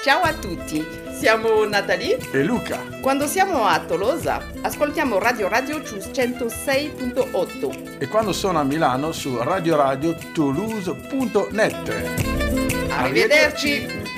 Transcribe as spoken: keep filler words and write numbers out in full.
Ciao a tutti, siamo Natalie e Luca. Quando siamo a Tolosa ascoltiamo Radio Radio su centosei virgola otto e quando sono a Milano su radio radio toulouse punto net. Arrivederci!